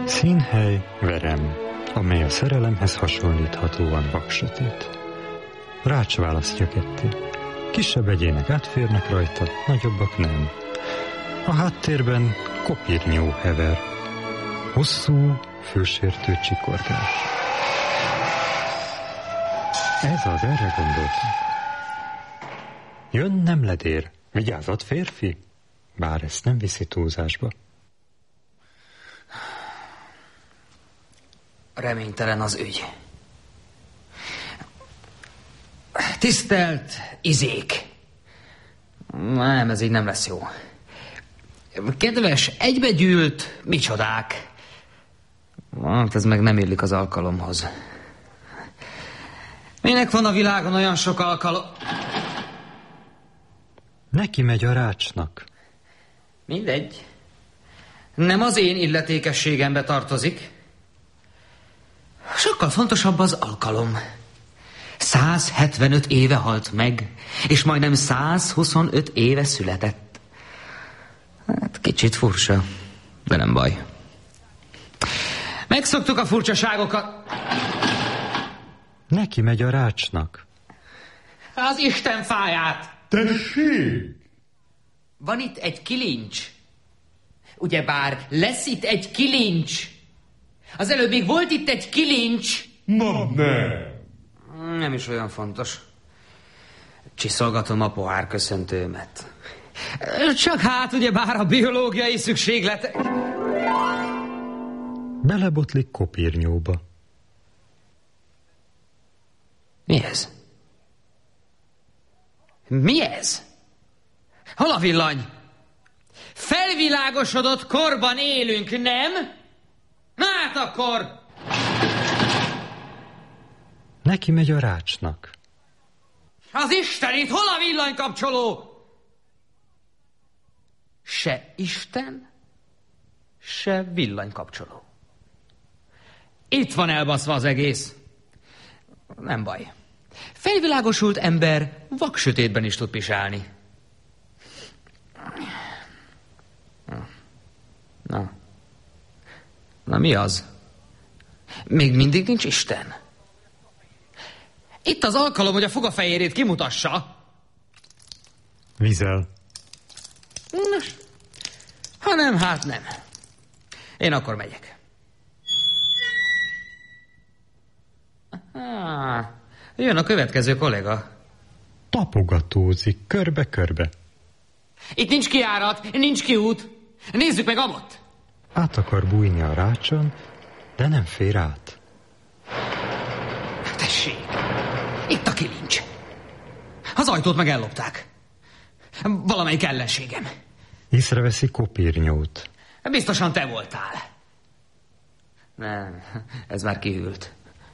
Színhely Verem, amely a szerelemhez hasonlíthatóan vaksötét. Rács választja ketté. Kisebb egyének átférnek rajta, nagyobbak nem. A háttérben kopírnyó hever. Hosszú, fősértő csikorgás. Ez az, erre gondoltam. Jön nemledér. Vigyázat, férfi! Bár ezt nem viszi túlzásba. Reménytelen az ügy. Tisztelt izék! Nem, ez így nem lesz jó. Kedves, egybegyűlt micsodák! Hát ez meg nem illik az alkalomhoz. Minek van a világon olyan sok alkalom? Neki megy a rácsnak. Mindegy. Nem az én illetékességembe tartozik. Sokkal fontosabb az alkalom. 175 éve halt meg, és majdnem 125 éve született. Hát kicsit furcsa, de nem baj. Megszoktuk a furcsaságokat. Neki megy a rácsnak. Az Isten fáját. Tessék! Van itt egy kilincs. Ugyebár lesz itt egy kilincs. Az előbb még volt itt egy kilincs. Na nem. Nem is olyan fontos. Csiszolgatom a pohár köszöntőmet. Csak hát ugyebár a biológiai szükségletek. Belebotlik kopírnyóba. Mi ez? Mi ez? Hol a villany? Felvilágosodott korban élünk, nem? Na hát akkor! Neki megy a rácsnak. Az Istenit, hol a villanykapcsoló? Se Isten, se villanykapcsoló. Itt van elbaszva az egész. Nem baj. Felvilágosult ember vaksötétben is tud pisálni. Na mi az? Még mindig nincs Isten. Itt az alkalom, hogy a fogafehérjét kimutassa. Vizel. Nos, ha nem, hát nem. Én akkor megyek. Jön a következő kollega. Tapogatózik körbe-körbe. Itt nincs kijárat, nincs kiút. Nézzük meg amott. Át akar bújni a rácson, de nem fér át. Tessék, itt a kilincs. Az ajtót meg ellopták. Valamelyik ellenségem. Észreveszi kopírnyót. Biztosan te voltál. Nem, ez már kihűlt.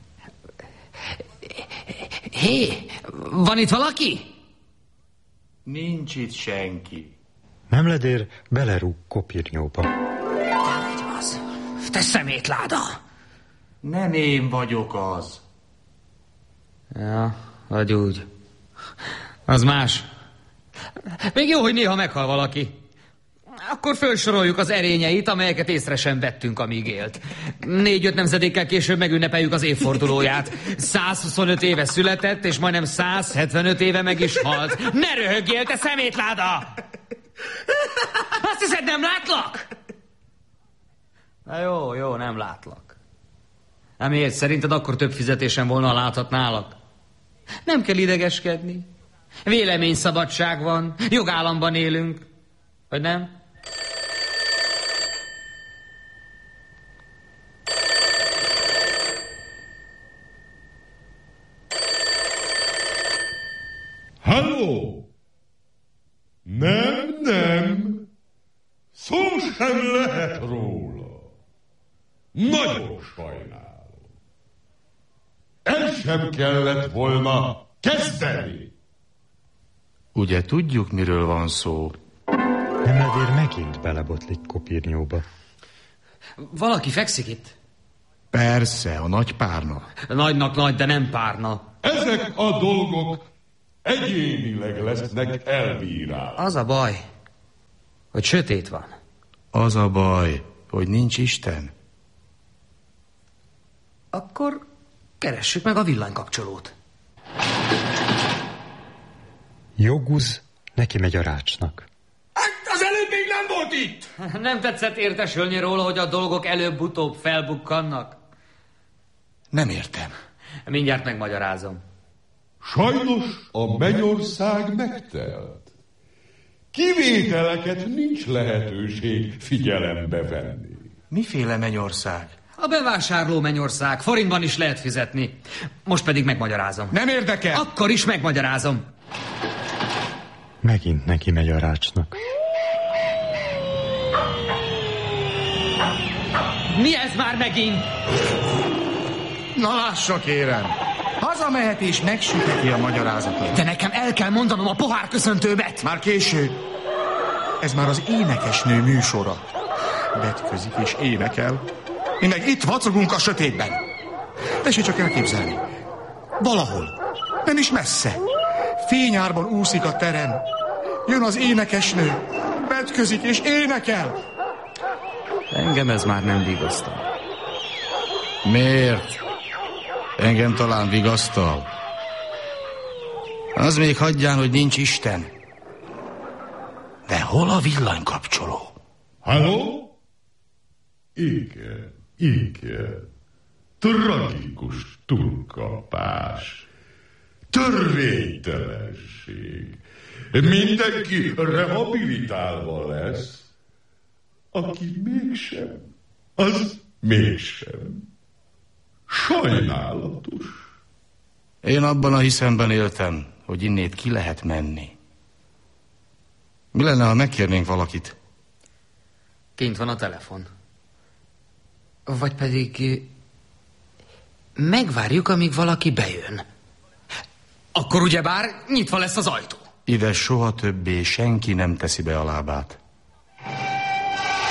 Hé, van itt valaki? Nincs itt senki. Nemledér belerúg kopírnyóba. Dehogy az. Te szemétláda. Nem én vagyok az. Ja, vagy úgy. Az más. Még jó, hogy néha meghal valaki. Akkor felsoroljuk az erényeit, amelyeket észre sem vettünk, amíg élt. 4-5 nemzedékkel később megünnepeljük az évfordulóját. 125 éve született, és majdnem 175 éve meg is halt. Ne röhögjél, te szemétláda! Azt hiszed, nem látlak? Na jó, nem látlak. Nem miért? Szerinted akkor több fizetésem volna, ha láthatnálak? Nem kell idegeskedni. Véleményszabadság van, jogállamban élünk. Vagy nem? Halló! Nem. Szó sem lehet róla. Nagyon sajnálom. El sem kellett volna kezdeni. Ugye tudjuk, miről van szó? Nemledér megint belebotlik kopírnyóba. Valaki fekszik itt? Persze, a nagy párna. Nagynak nagy, de nem párna. Ezek a dolgok egyénileg lesznek elbírálva. Az a baj, hogy sötét van. Az a baj, hogy nincs Isten. Akkor keressük meg a villanykapcsolót. Joguz neki megy a rácsnak. Hát az előbb még nem volt itt! Nem tetszett értesülni róla, hogy a dolgok előbb-utóbb felbukkannak? Nem értem. Mindjárt megmagyarázom. Sajnos a mennyország megtelt. Kivételeket nincs lehetőség figyelembe venni. Miféle mennyország? A bevásárló mennyország, forintban is lehet fizetni. Most pedig megmagyarázom. Nem érdekel! Akkor is megmagyarázom. Megint neki megy a rácsnak. Mi ez már megint? Na lássa, kérem! Hazamehet és megsütheti a magyarázatot. De nekem el kell mondanom a pohárköszöntőmet. Már késő. Ez már az énekesnő műsora. Vetközik és énekel. Mi meg itt vacogunk a sötétben. Tessék csak elképzelni. Valahol, nem is messze, fényárban úszik a terem. Jön az énekesnő, vetközik és énekel. Engem ez már nem vigasztal. Miért? Engem talán vigasztal. Az még hagyján, hogy nincs Isten. De hol a villanykapcsoló? Halló? Igen, igen. Tragikus túlkapás. Törvénytelenség. Mindenki rehabilitálva lesz. Aki mégsem, az mégsem. Sajnálatos. Én abban a hiszemben éltem, hogy innét ki lehet menni. Mi lenne, ha megkérnénk valakit? Kint van a telefon. Vagy pedig megvárjuk, amíg valaki bejön. Akkor ugyebár nyitva lesz az ajtó. Ide soha többé senki nem teszi be a lábát.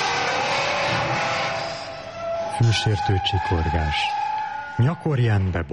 Fülsértő csikorgás. Nyakorján be